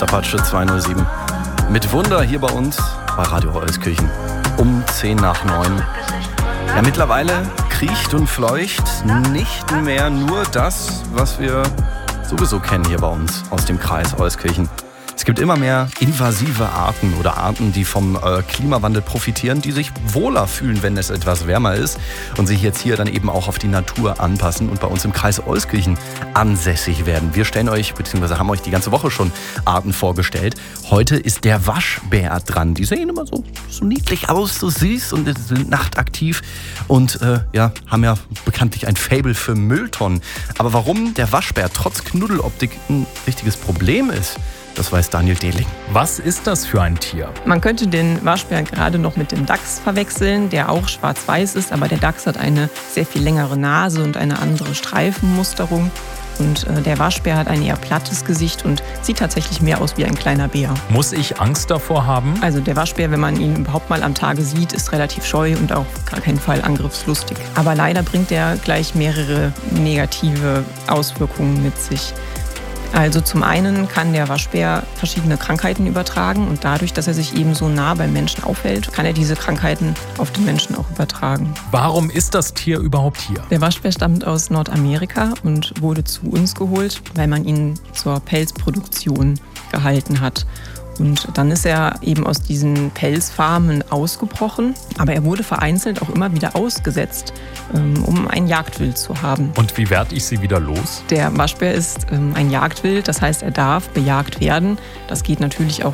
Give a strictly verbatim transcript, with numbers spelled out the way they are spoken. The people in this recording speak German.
und Apache zweihundertsieben. Mit Wunder hier bei uns bei Radio Euskirchen um zehn nach neun. Ja, mittlerweile kriecht und fleucht nicht mehr nur das, was wir sowieso kennen hier bei uns aus dem Kreis Euskirchen. Es gibt immer mehr invasive Arten oder Arten, die vom äh, Klimawandel profitieren, die sich wohler fühlen, wenn es etwas wärmer ist und sich jetzt hier dann eben auch auf die Natur anpassen und bei uns im Kreis Euskirchen ansässig werden. Wir stellen euch, beziehungsweise haben euch die ganze Woche schon Arten vorgestellt. Heute ist der Waschbär dran. Die sehen immer so, so niedlich aus, so süß und sind nachtaktiv und äh, ja, haben ja bekanntlich ein Faible für Mülltonnen. Aber warum der Waschbär trotz Knuddeloptik ein richtiges Problem ist, das weiß Daniel Dehling. Was ist das für ein Tier? Man könnte den Waschbär gerade noch mit dem Dachs verwechseln, der auch schwarz-weiß ist, aber der Dachs hat eine sehr viel längere Nase und eine andere Streifenmusterung. Und äh, der Waschbär hat ein eher plattes Gesicht und sieht tatsächlich mehr aus wie ein kleiner Bär. Muss ich Angst davor haben? Also der Waschbär, wenn man ihn überhaupt mal am Tage sieht, ist relativ scheu und auf gar keinen Fall angriffslustig. Aber leider bringt er gleich mehrere negative Auswirkungen mit sich. Also zum einen kann der Waschbär verschiedene Krankheiten übertragen und dadurch, dass er sich eben so nah beim Menschen aufhält, kann er diese Krankheiten auf den Menschen auch übertragen. Warum ist das Tier überhaupt hier? Der Waschbär stammt aus Nordamerika und wurde zu uns geholt, weil man ihn zur Pelzproduktion gehalten hat. Und dann ist er eben aus diesen Pelzfarmen ausgebrochen, aber er wurde vereinzelt auch immer wieder ausgesetzt, um ein Jagdwild zu haben. Und wie werde ich sie wieder los? Der Waschbär ist ein Jagdwild, das heißt, er darf bejagt werden. Das geht natürlich auch